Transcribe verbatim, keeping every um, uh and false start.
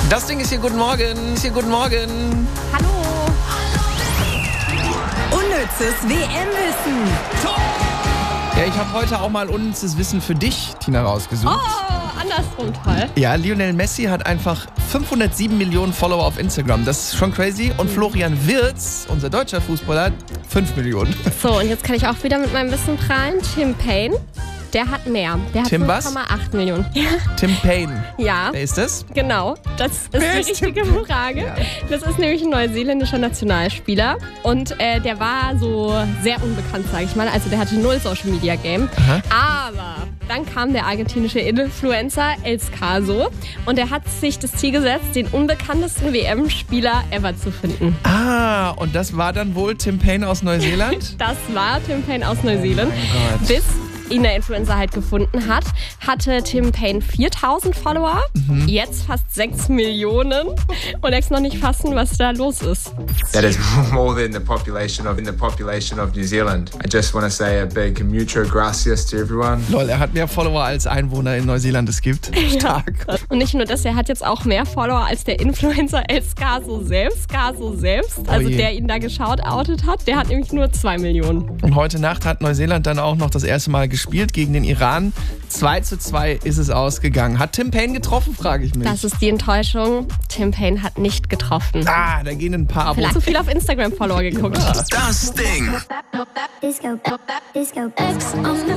Das Ding ist hier, guten Morgen. Ist hier, guten Morgen. Hallo. Unnützes W M-Wissen. Ja, ich habe heute auch mal unnützes Wissen für dich, Tina, rausgesucht. Oh, andersrum, toll. Ja, Lionel Messi hat einfach fünfhundertsieben Millionen Follower auf Instagram. Das ist schon crazy. Und Florian Wirtz, unser deutscher Fußballer, hat fünf Millionen. So, und jetzt kann ich auch wieder mit meinem Wissen prallen. Tim Payne, der hat mehr. Der hat Tim was? fünf Komma acht Millionen. Ja. Tim Payne. Ja. Wer ist das? Genau, das ist Wer die ist richtige Tim? Frage. Ja. Das ist nämlich ein neuseeländischer Nationalspieler und äh, der war so sehr unbekannt, sage ich mal. Also der hatte null Social Media Game. Aha. Aber dann kam der argentinische Influencer El Scaso und er hat sich das Ziel gesetzt, den unbekanntesten W M-Spieler ever zu finden. Ah, und das war dann wohl Tim Payne aus Neuseeland? Das war Tim Payne aus Neuseeland. Oh mein Gott. Bis ihn der Influencer halt gefunden hat, hatte Tim Payne viertausend Follower, Mhm. jetzt fast sechs Millionen und er kann noch nicht fassen, was da los ist. That is more than the population of in the population of New Zealand. I just want to say a big mucho gracias to everyone. Lol, er hat mehr Follower als Einwohner in Neuseeland es gibt. Stark. Und nicht nur das, er hat jetzt auch mehr Follower als der Influencer El Scaso selbst, Scaso selbst, also je. der ihn da geschaut-outet hat, der hat nämlich nur zwei Millionen. Und heute Nacht hat Neuseeland dann auch noch das erste Mal gespielt gegen den Iran. zwei zu zwei ist es ausgegangen. Hat Tim Payne getroffen, frage ich mich. Das ist die Enttäuschung. Tim Payne hat nicht getroffen. ah, da gehen ein paar Abos. Vielleicht zu viel auf Instagram-Follower geguckt. Das Ding. Disco, disco, X on the